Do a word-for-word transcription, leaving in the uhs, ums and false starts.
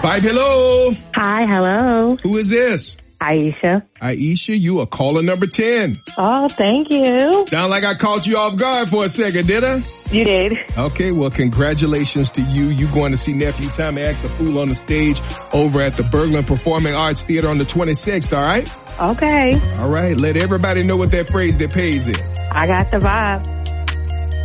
Five, hello. Hi, hello. Who is this? Aisha. Aisha, you are caller number ten. Oh, thank you. Sound like I caught you off guard for a second, did I? You did. Okay, well, congratulations to you. You going to see Nephew Tommy act the fool on the stage over at the Berglund Performing Arts Theater on the twenty-sixth, all right? Okay. All right, let everybody know what that phrase that pays is. I got the vibe.